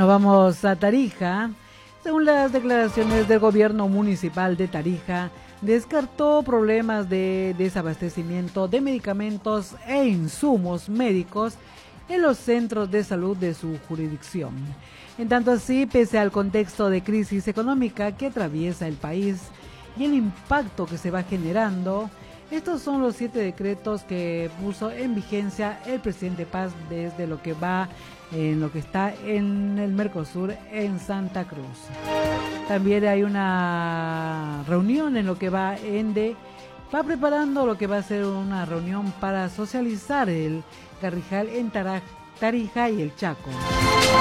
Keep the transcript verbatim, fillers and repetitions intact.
vamos a Tarija. Según las declaraciones del gobierno municipal de Tarija, descartó problemas de desabastecimiento de medicamentos e insumos médicos en los centros de salud de su jurisdicción. En tanto así, pese al contexto de crisis económica que atraviesa el país y el impacto que se va generando, estos son los siete decretos que puso en vigencia el presidente Paz desde lo que va en lo que está en el Mercosur en Santa Cruz. También hay una reunión en lo que va ENDE, va preparando lo que va a ser una reunión para socializar el Carrijal en Tarija y el Chaco.